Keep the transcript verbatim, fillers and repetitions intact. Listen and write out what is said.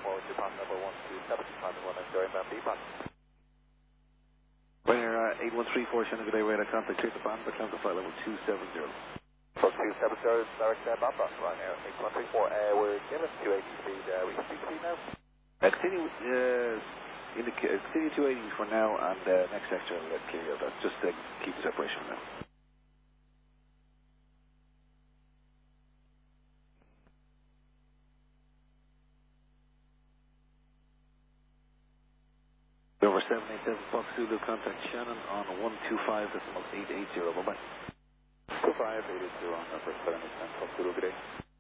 forward to pass number one two seven, climbing one nine zero, inbound B pass. Ryanair uh, eight one three four, Shannon, good day, radar contact, clear the band, but climb to flight level two seven zero. So two seven zero, direct uh, Bamba, Ryanair eight one three four, uh, we're given two eighty speed, uh, we can speak speed now? Uh, continue, uh, indica- uh, continue two eighty for now, and uh, next sector will let clear you of that, just uh, keep the separation now. Over seven eight seven Fox Zulu, contact Shannon on one two five decimal eight eight zero, bye bye. two five eight eight zero on number seven eight seven Fox Zulu, good day.